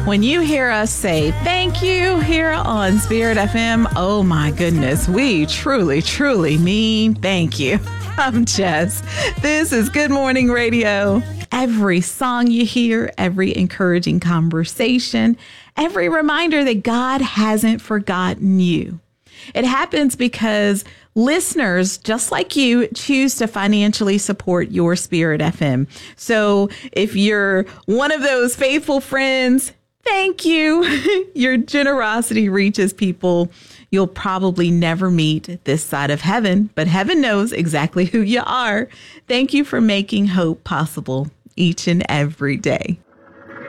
When you hear us say thank you here on Spirit FM, oh my goodness, we truly, truly mean thank you. I'm Jess. This is Good Morning Radio. Every song you hear, every encouraging conversation, every reminder that God hasn't forgotten you. It happens because listeners, just like you, choose to financially support your Spirit FM. So if you're one of those faithful friends, thank you. Your generosity reaches people you'll probably never meet this side of heaven, but heaven knows exactly who you are. Thank you for making hope possible each and every day.